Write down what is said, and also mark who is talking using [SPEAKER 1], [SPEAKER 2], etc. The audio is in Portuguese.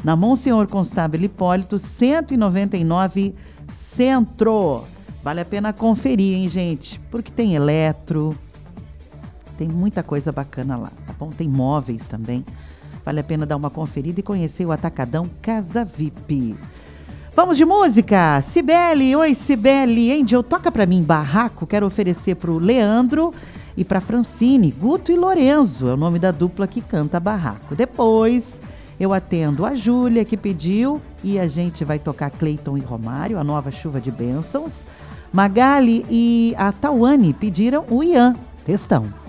[SPEAKER 1] na Monsenhor Constável Hipólito, 199 Centro. Vale a pena conferir, hein, gente? Porque tem eletro, tem muita coisa bacana lá, tá bom? Tem móveis também. Vale a pena dar uma conferida e conhecer o Atacadão Casa VIP. Vamos de música? Cibele, oi Cibele. Angel, toca pra mim Barraco. Quero oferecer pro Leandro e pra Francine. Guto e Lorenzo é o nome da dupla que canta Barraco. Depois eu atendo a Júlia, que pediu, e a gente vai tocar Cleiton e Romário, A Nova Chuva de Bênçãos. Magali e a Tawane pediram o Ian, Textão.